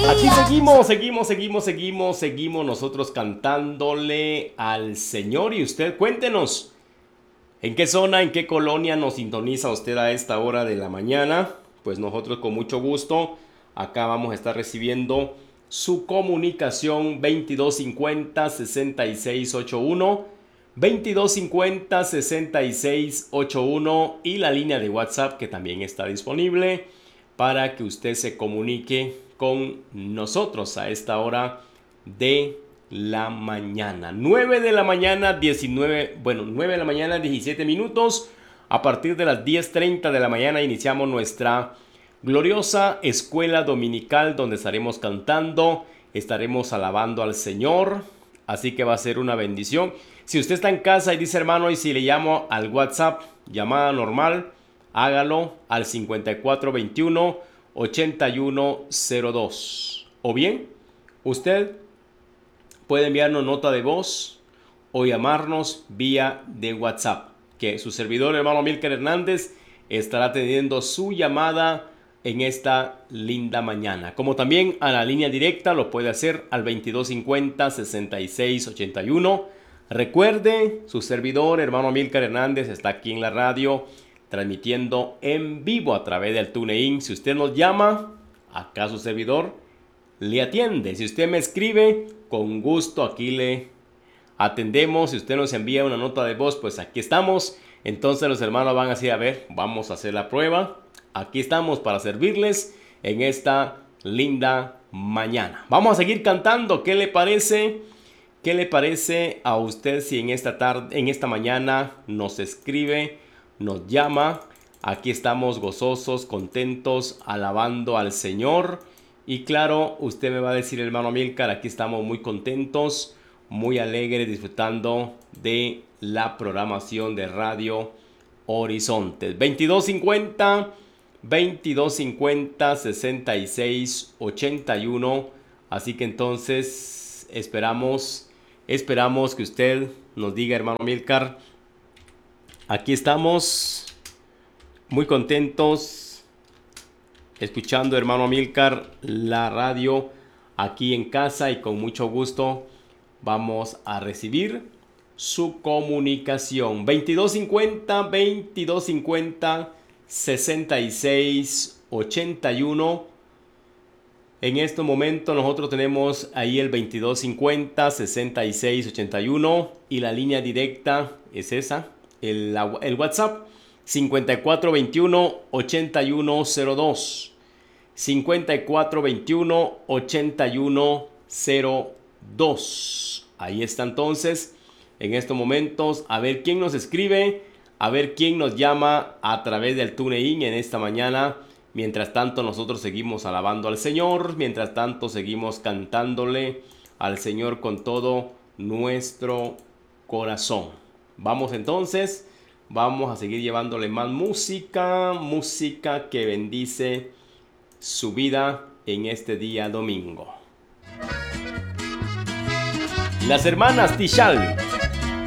Aquí seguimos nosotros cantándole al Señor. Y usted, cuéntenos, ¿en qué zona, en qué colonia nos sintoniza usted a esta hora de la mañana? Pues nosotros con mucho gusto, acá vamos a estar recibiendo su comunicación 2250-6681, 2250-6681 y la línea de WhatsApp que también está disponible para que usted se comunique con nosotros a esta hora de la mañana. 9 de la mañana, 9 de la mañana, 17 minutos. A partir de las 10:30 de la mañana iniciamos nuestra gloriosa escuela dominical donde estaremos cantando, estaremos alabando al Señor. Así que va a ser una bendición. Si usted está en casa y dice, hermano, y si le llamo al WhatsApp, llamada normal, hágalo al 5421-8102. O bien, usted puede enviarnos nota de voz o llamarnos vía de WhatsApp, que su servidor, hermano Amílcar Hernández, estará teniendo su llamada en esta linda mañana. Como también a la línea directa lo puede hacer al 2250-6681. Recuerde, su servidor, hermano Amílcar Hernández, está aquí en la radio transmitiendo en vivo a través del TuneIn. Si usted nos llama, acá su servidor le atiende. Si usted me escribe, con gusto aquí le atendemos. Si usted nos envía una nota de voz, pues aquí estamos. Entonces los hermanos van a decir, a ver, vamos a hacer la prueba. Aquí estamos para servirles en esta linda mañana. Vamos a seguir cantando. ¿Qué le parece? ¿Qué le parece a usted si en esta tarde, en esta mañana nos escribe, nos llama? Aquí estamos gozosos, contentos, alabando al Señor. Y claro, usted me va a decir, hermano Amílcar, aquí estamos muy contentos, muy alegres, disfrutando de la programación de Radio Horizontes. 2250-6681. Así que entonces esperamos que usted nos diga, hermano Amílcar, aquí estamos muy contentos, escuchando, hermano Amílcar, la radio aquí en casa, y con mucho gusto vamos a recibir su comunicación. 2250-6681. En este momento nosotros tenemos ahí el 2250-6681 y la línea directa es esa, el WhatsApp 5421-8102. 5421-8102. Ahí está entonces, en estos momentos, a ver quién nos escribe, a ver quién nos llama a través del TuneIn en esta mañana. Mientras tanto, nosotros seguimos alabando al Señor, mientras tanto seguimos cantándole al Señor con todo nuestro corazón. Vamos entonces, vamos a seguir llevándole más música, música que bendice su vida en este día domingo. Las hermanas Tishal,